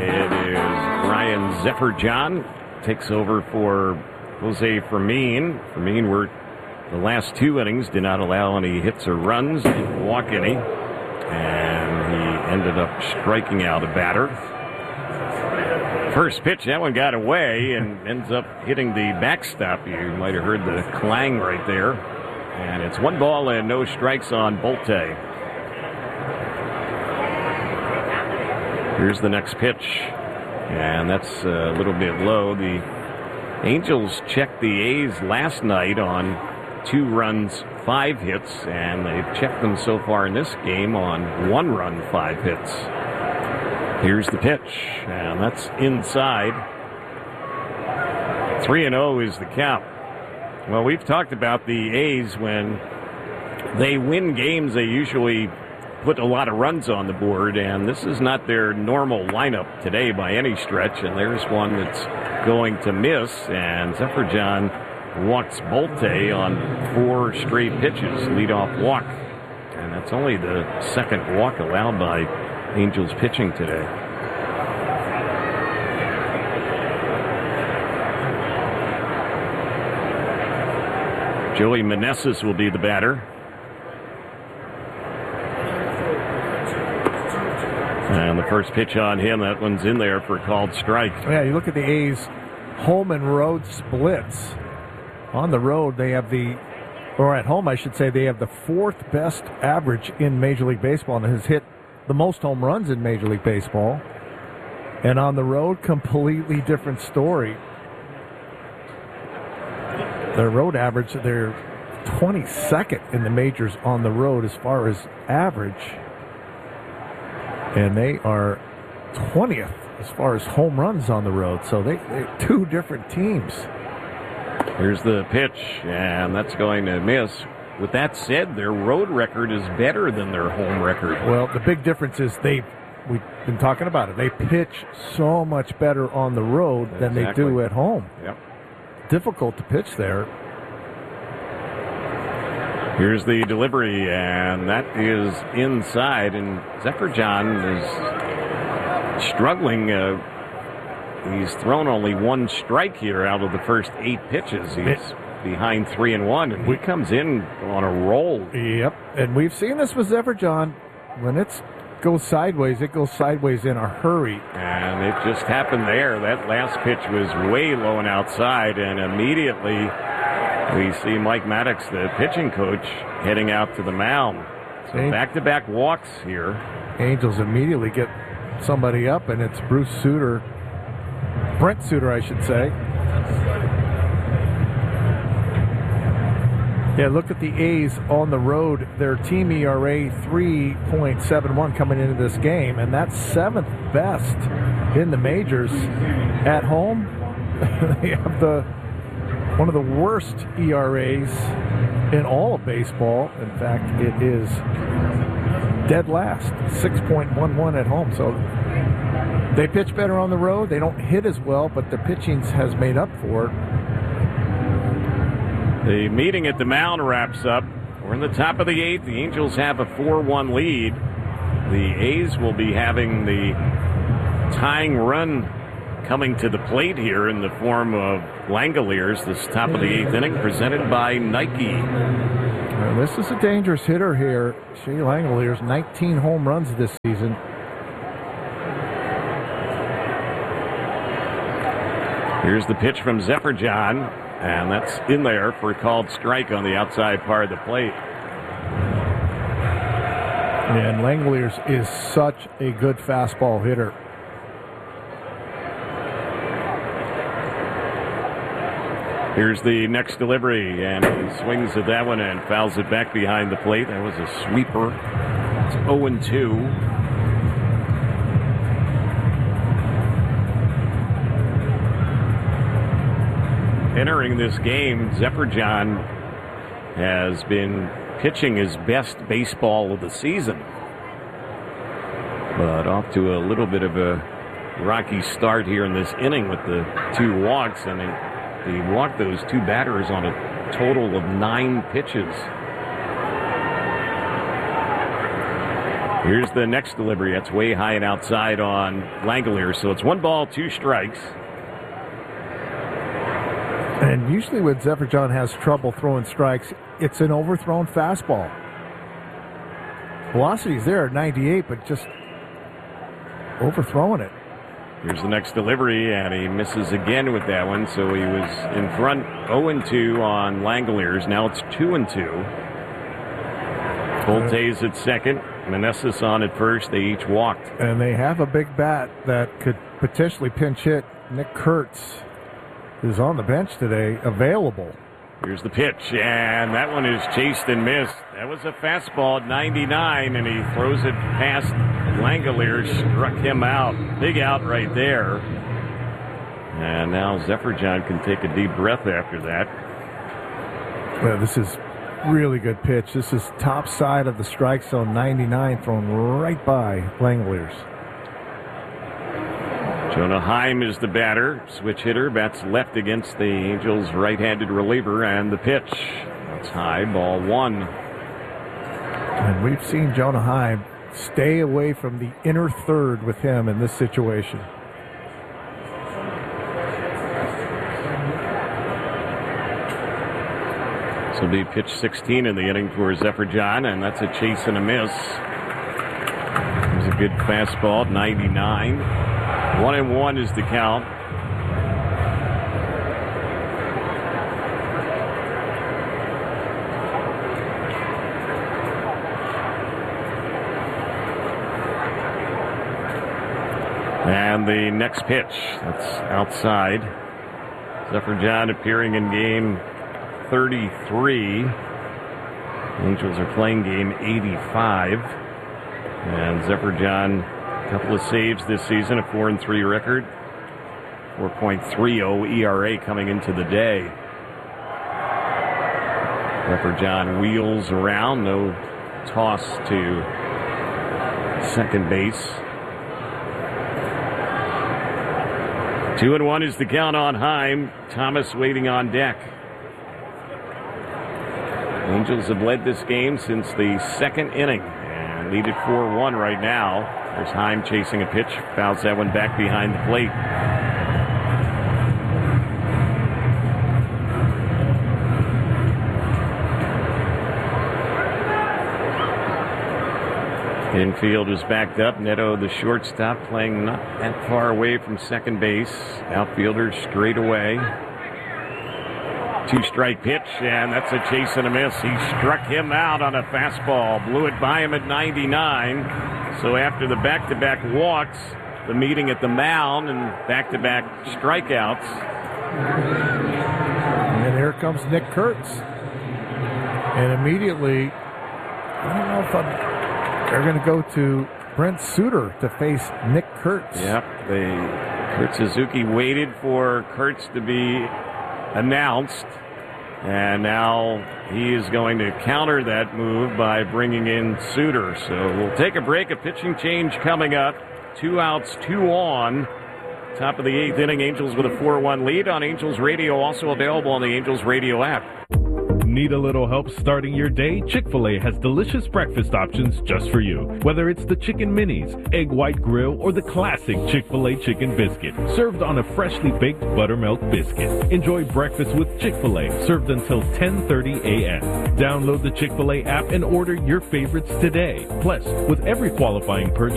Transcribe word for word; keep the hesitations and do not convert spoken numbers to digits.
It is Ryan Zephyr-John takes over for Jose Fermin. Fermin worked the last two innings, did not allow any hits or runs, didn't walk any, and he ended up striking out a batter. First pitch, that one got away and ends up hitting the backstop. You might have heard the clang right there. And it's one ball and no strikes on Bolte. Here's the next pitch, and that's a little bit low. The Angels checked the A's last night on two runs, five hits, and they've checked them so far in this game on one run, five hits. Here's the pitch, and that's inside. three and oh is the count. Well, we've talked about the A's. When they win games, they usually put a lot of runs on the board, and this is not their normal lineup today by any stretch, and there's one that's going to miss, and Zephyr-John walks Bolte on four straight pitches, leadoff walk, and that's only the second walk allowed by Angels pitching today. Joey Meneses will be the batter. And the first pitch on him, that one's in there for a called strike. Yeah, you look at the A's home and road splits. On the road, they have the, or at home, I should say, they have the fourth best average in Major League Baseball and has hit the most home runs in Major League Baseball. And on the road, completely different story. Their road average, they're twenty-second in the majors on the road as far as average. And they are twentieth as far as home runs on the road. So they, they're two different teams. Here's the pitch, and that's going to miss. With that said, their road record is better than their home record. Well, the big difference is they, we've been talking about it, they pitch so much better on the road than Exactly. they do at home. Yep. Difficult to pitch there. Here's the delivery, and that is inside, and Zephyr-John is struggling. Uh, he's thrown only one strike here out of the first eight pitches. He's it, behind three and one, and he comes in on a roll. Yep, and we've seen this with Zephyr-John. When it goes sideways, it goes sideways in a hurry. And it just happened there. That last pitch was way low and outside, and immediately we see Mike Maddox, the pitching coach, heading out to the mound. So back-to-back walks here. Angels immediately get somebody up, and it's Bruce Sutter. Brent Sutter, I should say. Yeah, look at the A's on the road. Their team E R A three point seven one coming into this game, and that's seventh best in the majors. At home, they have the one of the worst E R As in all of baseball. In fact, it is dead last, six point one one at home. So they pitch better on the road. They don't hit as well, but the pitching has made up for it. The meeting at the mound wraps up. We're in the top of the eighth. The Angels have a four one lead. The A's will be having the tying run coming to the plate here in the form of Langoliers. This top of the eighth inning presented by Nike. Well, this is a dangerous hitter here. Shea Langoliers, nineteen home runs this season. Here's the pitch from Zephyr-John, and that's in there for a called strike on the outside part of the plate. And Langoliers is such a good fastball hitter. Here's the next delivery, and he swings at that one and fouls it back behind the plate. That was a sweeper. It's oh and two. Entering this game, Zephyr-John has been pitching his best baseball of the season. But off to a little bit of a rocky start here in this inning with the two walks, and he walked those two batters on a total of nine pitches. Here's the next delivery. That's way high and outside on Langoliers. So it's one ball, two strikes. And usually when Zephyr John has trouble throwing strikes, it's an overthrown fastball. Velocity's there at ninety-eight, but just overthrowing it. Here's the next delivery, and he misses again with that one. So he was in front oh and two on Langoliers. Now it's two and two. Volta's at second. Meneses on at first. They each walked. And they have a big bat that could potentially pinch hit. Nick Kurtz is on the bench today, available. Here's the pitch, and that one is chased and missed. That was a fastball at ninety-nine, and he throws it past Langoliers, struck him out. Big out right there. And now Zephyr John can take a deep breath after that. Well, this is really good pitch. This is top side of the strike zone, ninety-nine, thrown right by Langoliers. Jonah Heim is the batter. Switch hitter. Bats left against the Angels' right-handed reliever. And the pitch. That's high. Ball one. And we've seen Jonah Heim stay away from the inner third with him in this situation. This will be pitch sixteen in the inning for Zephyr John, and that's a chase and a miss. It was a good fastball, ninety-nine. One and one is the count. And the next pitch, that's outside. Zephyr John appearing in game thirty-three. Angels are playing game eighty-five. And Zephyr John, couple of saves this season, a four and three record, four point three oh E R A coming into the day. Zephyr John wheels around, no toss to second base. Two and one is the count on Heim. Thomas waiting on deck. Angels have led this game since the second inning and lead it four one right now. There's Heim chasing a pitch. Fouls that one back behind the plate. Infield is backed up. Neto, the shortstop, playing not that far away from second base. Outfielder straight away. Two-strike pitch, and that's a chase and a miss. He struck him out on a fastball. Blew it by him at ninety-nine. So after the back-to-back walks, the meeting at the mound, and back-to-back strikeouts. And then here comes Nick Kurtz. And immediately, I don't know if I'm... They're going to go to Brent Suter to face Nick Kurtz. Yep, the Kurt Suzuki waited for Kurtz to be announced, and now he is going to counter that move by bringing in Suter. So we'll take a break. A pitching change coming up. Two outs, two on. Top of the eighth inning, Angels with a four one lead on Angels Radio, also available on the Angels Radio app. Need a little help starting your day? Chick-fil-A has delicious breakfast options just for you. Whether it's the Chicken Minis, Egg White Grill, or the classic Chick-fil-A Chicken Biscuit, served on a freshly baked buttermilk biscuit. Enjoy breakfast with Chick-fil-A, served until ten thirty a.m. Download the Chick-fil-A app and order your favorites today. Plus, with every qualifying purchase,